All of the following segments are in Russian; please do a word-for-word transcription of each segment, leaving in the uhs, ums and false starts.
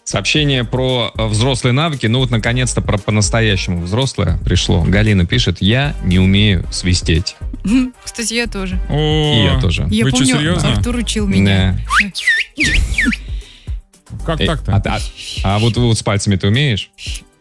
Сообщение про взрослые навыки. Ну вот, наконец-то, про по-настоящему взрослое пришло. Галина пишет: я не умею свистеть. Кстати, я тоже. О, И я тоже. Я Вы помню, что, серьезно? Артур учил меня. Как Э, так-то? А, а- а вот, вот с пальцами ты умеешь?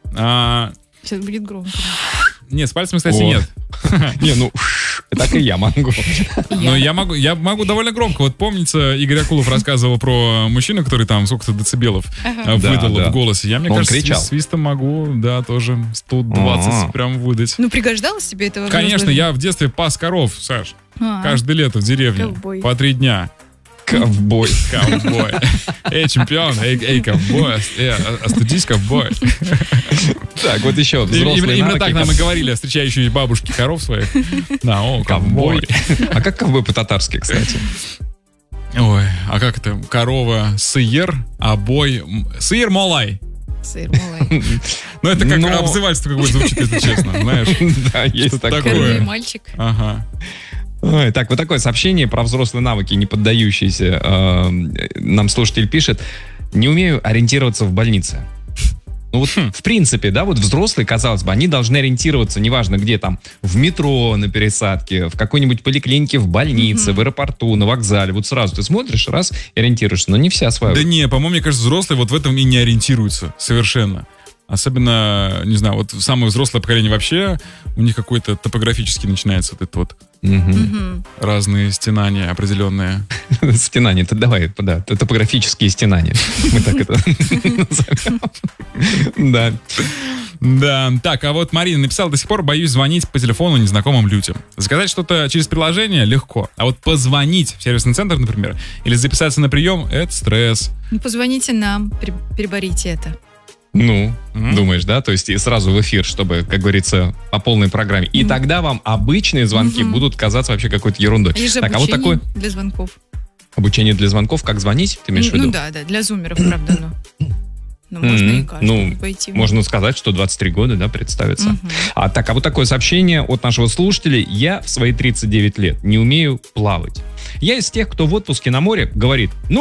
А, Сейчас будет громко. нет, с пальцами, кстати, О. нет. Не, ну, так и я могу. Но я могу, я могу довольно громко. Вот помнится, Игорь Акулов рассказывал про мужчину, который там сколько-то децибелов Ага. э, Да, выдал да. в голосе. Я, мне Он кажется, кричал. свист- свистом могу, да, тоже сто двадцать А. прям выдать. Ну, пригождалось тебе этого? Конечно, взрослого? я в детстве пас коров, Саш. А, Каждое лето в деревне. Ковбой. По три дня. Ковбой. Ковбой. Эй, чемпион, эй, эй, ковбой, эй, остудись, ковбой. Так, вот еще И- взрослые Именно, именно навыки. так нам и говорили встречающие бабушки коров своих. Да, о, ковбой. Ковбой. А как ковбой по-татарски, кстати? Ой, а как это? Корова, сыер, обой, м, сыер молай. сыр малай. Ну, это как Но- обзывательство какое звучит, если честно, знаешь. Да, есть Что-то такое. такое. Король мальчик. Ага. Ой, так, вот такое сообщение про взрослые навыки, не поддающиеся. э, Нам слушатель пишет: не умею ориентироваться в больнице. Ну вот, в принципе, да, вот взрослые, казалось бы, они должны ориентироваться, неважно где там, в метро на пересадке, в какой-нибудь поликлинике, в больнице, в аэропорту, на вокзале. Вот сразу ты смотришь, раз, и ориентируешься. Но не все Да осваивают. не, по-моему, мне кажется, взрослые вот в этом и не ориентируются совершенно. Особенно, не знаю, вот самое взрослое поколение вообще, у них какой-то топографический начинается вот это вот Мгм. Мгм. разные стенания определенные. Стенания, это давай, да, топографические стенания. Мы так это назовем. Да. Да, так, а вот Марина написала: до сих пор боюсь звонить по телефону незнакомым людям. Заказать что-то через приложение легко, а вот позвонить в сервисный центр, например, или записаться на прием — это стресс. Ну, позвоните нам, пере- переборите это. Ну, Мгм. думаешь, да? То есть и сразу в эфир, чтобы, как говорится, по полной программе. И тогда вам обычные звонки Мгм. будут казаться вообще какой-то ерундой. Есть же Так, а вот обучение такое для звонков. обучение для звонков, как звонить, ты имеешь в Ну виду? да, да, для зумеров, правда, но... Ну, можно и Мгм. каждому Ну, пойти. Можно сказать, что двадцать три года, да, представиться. Мгм. А так, а вот такое сообщение от нашего слушателя. Я в свои тридцать девять лет не умею плавать. Я из тех, кто в отпуске на море говорит: ну,